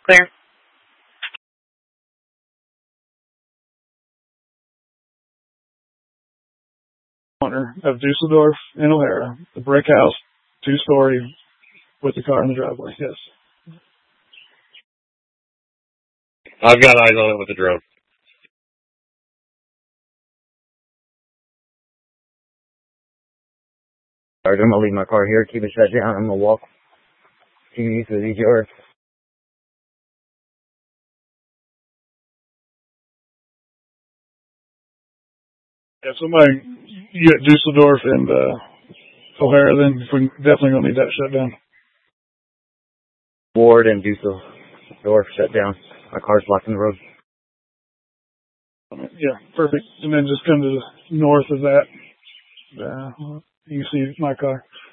Clear. Corner of Dusseldorf and O'Hara, the brick house, 2-story, with the car in the driveway. Yes. I've got eyes on it with the drone. Alright, I'm gonna leave my car here, keep it shut down, I'm gonna walk to you through these yards. Yeah, somebody get Dusseldorf and O'Hara, then we definitely gonna need that shut down. Ward and Dusseldorf shut down. My car's blocking the road. Yeah, perfect. And then just come to the north of that. You can see my car.